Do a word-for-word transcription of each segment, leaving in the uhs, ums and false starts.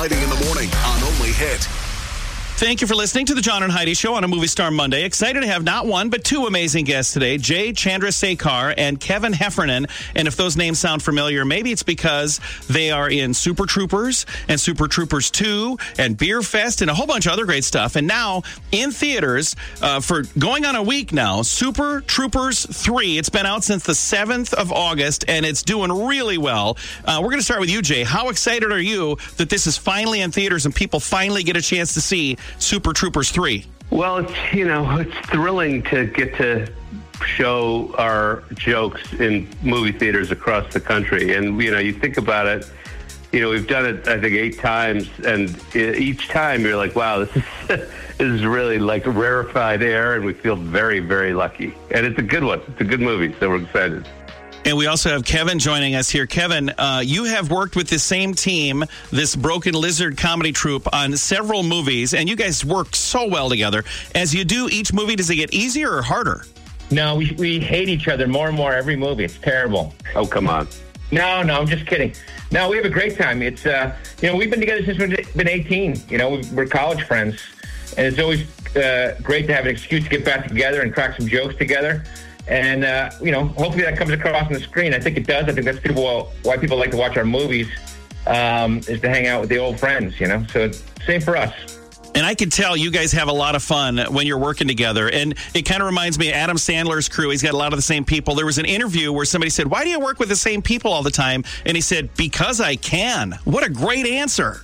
Heidi in the morning on Only Hit. Thank you for listening to the John and Heidi Show on a Movie Star Monday. Excited to have not one, but two amazing guests today, Jay Chandrasekhar and Kevin Heffernan. And if those names sound familiar, maybe it's because they are in Super Troopers and Super Troopers two and Beer Fest and a whole bunch of other great stuff. And now in theaters uh, for going on a week now, Super Troopers three. It's been out since the seventh of August, and it's doing really well. Uh, we're going to start with you, Jay. How excited are you that this is finally in theaters and people finally get a chance to see Super Troopers three? Well, it's, you know, it's thrilling to get to show our jokes in movie theaters across the country. And, you know, you think about it, you know, we've done it, I think, eight times. And each time you're like, wow, this is, this is really like rarefied air. And we feel very, very lucky. And it's a good one. It's a good movie. So we're excited. And we also have Kevin joining us here. Kevin, uh, you have worked with the same team, this Broken Lizard comedy troupe, on several movies, and you guys work so well together. As you do each movie, does it get easier or harder? No, we we hate each other more and more every movie. It's terrible. Oh, come on. No, no, I'm just kidding. No, we have a great time. It's, uh, you know, we've been together since we've been eighteen. You know, we're college friends, and it's always uh, great to have an excuse to get back together and crack some jokes together. And, uh, you know, hopefully that comes across on the screen. I think it does. I think that's people why people like to watch our movies, um, is to hang out with the old friends, you know. So same for us. And I can tell you guys have a lot of fun when you're working together. And it kind of reminds me of Adam Sandler's crew. He's got a lot of the same people. There was an interview where somebody said, why do you work with the same people all the time? And he said, because I can. What a great answer.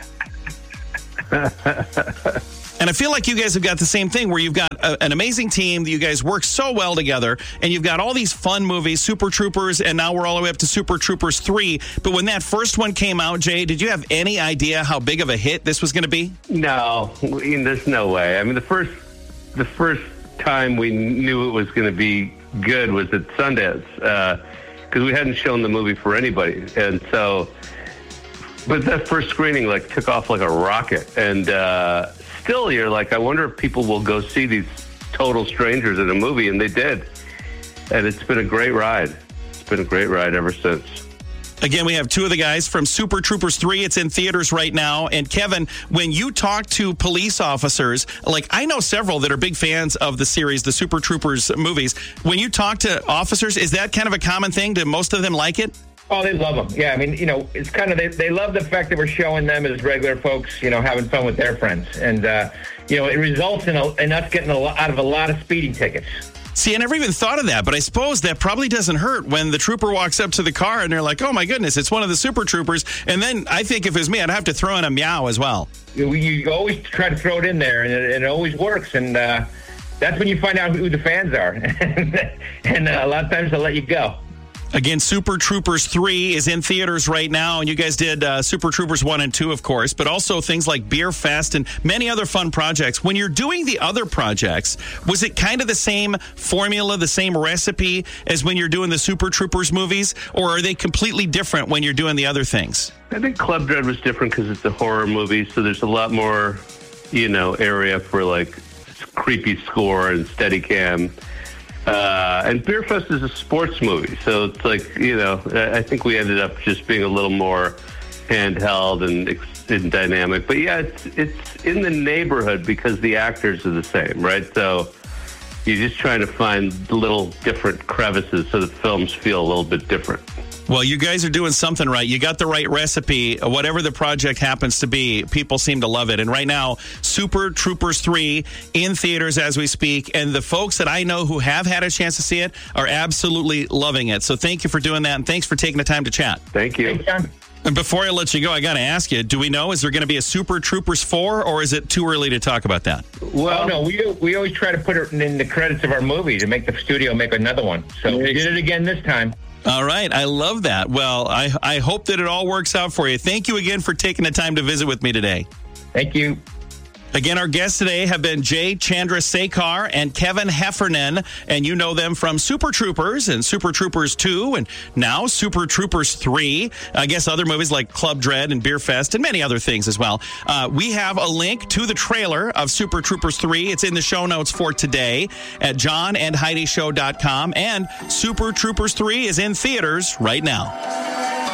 And I feel like you guys have got the same thing where you've got a, an amazing team that you guys work so well together, and you've got all these fun movies, Super Troopers, and now we're all the way up to Super Troopers three. But when that first one came out, Jay, did you have any idea how big of a hit this was going to be? No, I mean, there's no way. I mean, the first the first time we knew it was going to be good was at Sundance, because uh, we hadn't shown the movie for anybody. And so, but that first screening, like, took off like a rocket. And, uh, still, you're like, I wonder if people will go see these total strangers in a movie, and they did. And it's been a great ride. It's been a great ride ever since. Again, we have two of the guys from Super Troopers three. It's in theaters right now. And Kevin, when you talk to police officers, like I know several that are big fans of the series, the Super Troopers movies. When you talk to officers, is that kind of a common thing? Do most of them like it? Oh, they love them. Yeah, I mean, you know, it's kind of, they, they love the fact that we're showing them as regular folks, you know, having fun with their friends. And, uh, you know, it results in, a, in us getting a lot, out of a lot of speeding tickets. See, I never even thought of that, but I suppose that probably doesn't hurt when the trooper walks up to the car and they're like, oh, my goodness, it's one of the Super Troopers. And then I think if it was me, I'd have to throw in a meow as well. You, you always try to throw it in there, and it, and it always works. And uh, that's when you find out who the fans are. and uh, a lot of times they'll let you go. Again, Super Troopers three is in theaters right now, and you guys did uh, Super Troopers one and two, of course, but also things like Beer Fest and many other fun projects. When you're doing the other projects, was it kind of the same formula, the same recipe as when you're doing the Super Troopers movies, or are they completely different when you're doing the other things? I think Club Dread was different because it's a horror movie, so there's a lot more, you know, area for, like, creepy score and Steadicam. Uh, and Beer Fest is a sports movie, so it's like, you know, I think we ended up just being a little more handheld and, and dynamic. But yeah, it's it's in the neighborhood because the actors are the same, right? So you're just trying to find little different crevices so the films feel a little bit different. Well, you guys are doing something right. You got the right recipe. Whatever the project happens to be, people seem to love it. And right now, Super Troopers three in theaters as we speak. And the folks that I know who have had a chance to see it are absolutely loving it. So thank you for doing that. And thanks for taking the time to chat. Thank you. Thanks, John. And before I let you go, I got to ask you, do we know, is there going to be a Super Troopers four, or is it too early to talk about that? Well, no, we we always try to put it in the credits of our movie to make the studio make another one. So we did it again this time. All right. I love that. Well, I, I hope that it all works out for you. Thank you again for taking the time to visit with me today. Thank you. Again, our guests today have been Jay Chandrasekhar and Kevin Heffernan, and you know them from Super Troopers and Super Troopers two, and now Super Troopers three. I guess other movies like Club Dread and Beer Fest and many other things as well. Uh, we have a link to the trailer of Super Troopers three. It's in the show notes for today at john and heidi show dot com, and Super Troopers three is in theaters right now.